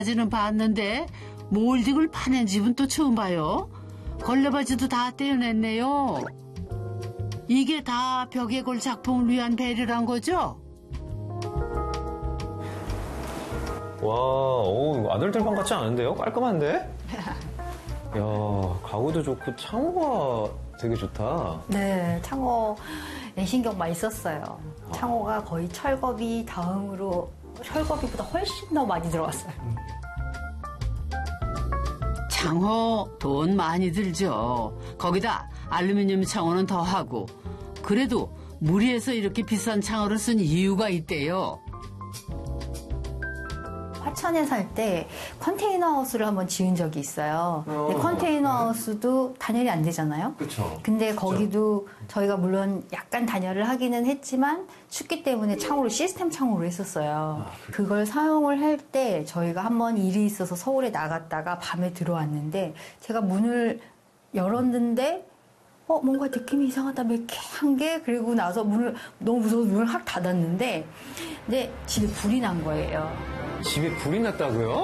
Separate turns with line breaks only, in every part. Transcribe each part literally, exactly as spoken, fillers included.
바지는 봤는데 몰딩을 파낸 집은 또 처음 봐요. 걸레바지도 다 떼어냈네요. 이게 다 벽에 골 작품을 위한 배려란 거죠?
와, 오, 아들들 방 같지 않은데요? 깔끔한데? 이야, 가구도 좋고 창호가 되게 좋다.
네, 창호에 신경 많이 썼어요. 창호가 거의 철거비 다음으로 철거비보다 훨씬 더 많이 들어갔어요.
창호 돈 많이 들죠. 거기다 알루미늄 창호는 더 하고. 그래도 무리해서 이렇게 비싼 창호를 쓴 이유가 있대요.
화천에 살 때 컨테이너 하우스를 한번 지은 적이 있어요. 근데 컨테이너 하우스도 단열이 안 되잖아요.
그렇죠.
근데 거기도 저희가 물론 약간 단열을 하기는 했지만 춥기 때문에 창호를 시스템 창호로 했었어요. 그걸 사용을 할 때 저희가 한번 일이 있어서 서울에 나갔다가 밤에 들어왔는데 제가 문을 열었는데 어 뭔가 느낌이 이상하다 매캐한 게 그리고 나서 문을 너무 무서워서 문을 확 닫았는데 근데 집에 불이 난 거예요.
집에 불이 났다고요?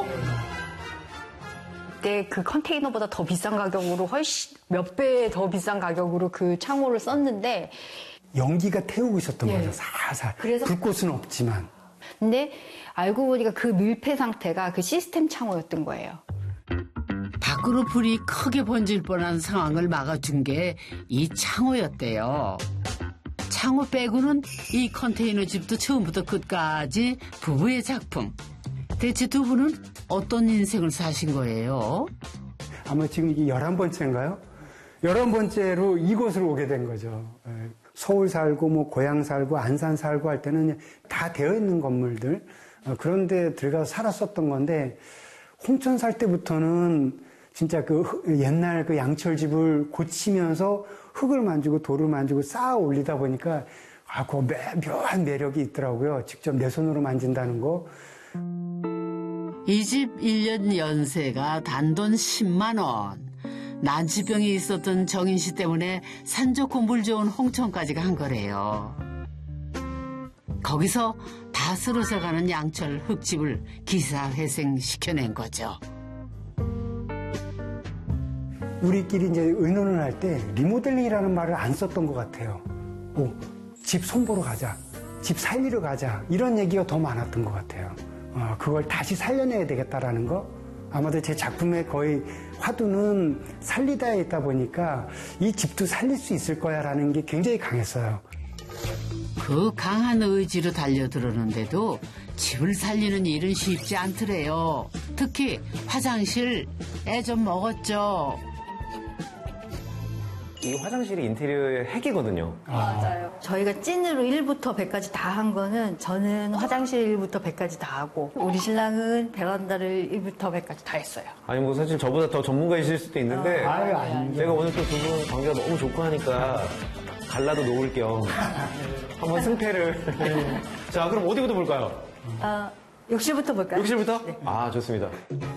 그때 그 컨테이너보다 더 비싼 가격으로 훨씬 몇 배 더 비싼 가격으로 그 창호를 썼는데
연기가 태우고 있었던
네.
거죠. 살살.
그래서
불꽃은 없지만.
근데 알고 보니까 그 밀폐 상태가 그 시스템 창호였던 거예요.
밖으로 불이 크게 번질 뻔한 상황을 막아준 게 이 창호였대요. 창호 빼고는 이 컨테이너 집도 처음부터 끝까지 부부의 작품. 대체 두 분은 어떤 인생을 사신 거예요?
아마 지금 이게 열한 번째인가요? 열한 번째로 이곳으로 오게 된 거죠. 서울 살고 뭐 고향 살고 안산 살고 할 때는 다 되어 있는 건물들 그런데 들어가서 살았었던 건데 홍천 살 때부터는 진짜 그 옛날 그 양철집을 고치면서 흙을 만지고 돌을 만지고 쌓아 올리다 보니까 아, 그 묘한 매력이 있더라고요. 직접 내 손으로 만진다는 거.
이 집 일 년 연세가 단돈 십만 원. 난치병이 있었던 정인 씨 때문에 산 좋고 물 좋은 홍천까지 간 거래요. 거기서 다 쓰러져가는 양철 흙집을 기사회생 시켜낸 거죠.
우리끼리 이제 의논을 할 때 리모델링이라는 말을 안 썼던 것 같아요. 오, 집 손보러 가자. 집 살리러 가자. 이런 얘기가 더 많았던 것 같아요. 어, 그걸 다시 살려내야 되겠다라는 거. 아마도 제 작품의 거의 화두는 살리다에 있다 보니까 이 집도 살릴 수 있을 거야라는 게 굉장히 강했어요.
그 강한 의지로 달려들었는데도 집을 살리는 일은 쉽지 않더래요. 특히 화장실 애 좀 먹었죠.
이 화장실이 인테리어의 핵이거든요.
맞아요. 저희가 찐으로 일부터 백까지 다 한 거는 저는 화장실 일부터 백까지 다 하고 우리 신랑은 베란다를 일부터 백까지 다 했어요.
아니 뭐 사실 저보다 더 전문가이실 수도 있는데
어,
아유, 아닙니다.
제가 오늘 또 두 분 관계가 너무 좋고 하니까 갈라도 놓을 겸 한번 승패를 자 그럼 어디부터 볼까요?
아, 욕실부터 볼까요?
욕실부터?
네.
아 좋습니다.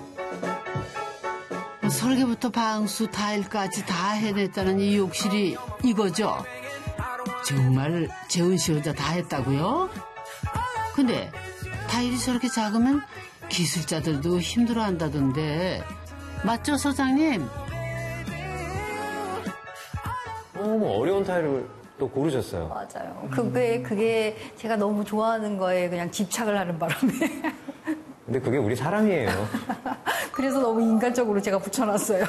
설계부터 방수, 타일까지 다 해냈다는 이 욕실이 이거죠? 정말 재훈 씨 혼자 다 했다고요? 근데 타일이 저렇게 작으면 기술자들도 힘들어한다던데 맞죠, 소장님?
너무 어려운 타일을 또 고르셨어요.
맞아요. 그게, 그게 제가 너무 좋아하는 거에 그냥 집착을 하는 바람에.
근데 그게 우리 사람이에요.
그래서 너무 인간적으로 제가 붙여놨어요.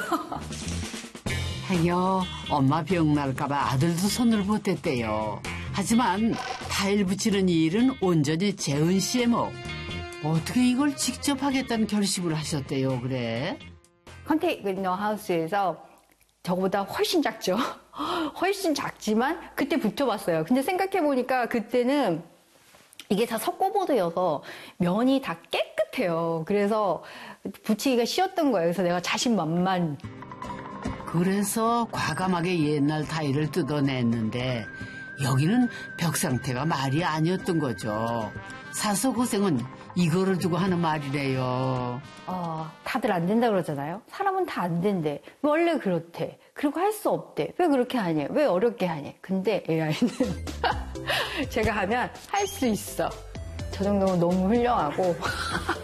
행여 엄마 병 날까봐 아들도 손을 보탰대요. 하지만 타일 붙이는 일은 온전히 재은 씨의 몫. 어떻게 이걸 직접 하겠다는 결심을 하셨대요, 그래?
컨테이너 하우스에서 저거보다 훨씬 작죠. 훨씬 작지만 그때 붙여봤어요. 근데 생각해보니까 그때는 이게 다 석고보드여서 면이 다 깨끗해요. 그래서 붙이기가 쉬웠던 거예요. 그래서 내가 자신만만.
그래서 과감하게 옛날 타일을 뜯어냈는데 여기는 벽 상태가 말이 아니었던 거죠. 사서 고생은 이거를 두고 하는 말이래요.
어, 다들 안 된다 그러잖아요. 사람은 다 안 된대. 원래 그렇대. 그리고 할 수 없대. 왜 그렇게 하냐? 왜 어렵게 하냐? 근데 에이아이는 제가 하면 할 수 있어. 저 정도면 너무 훌륭하고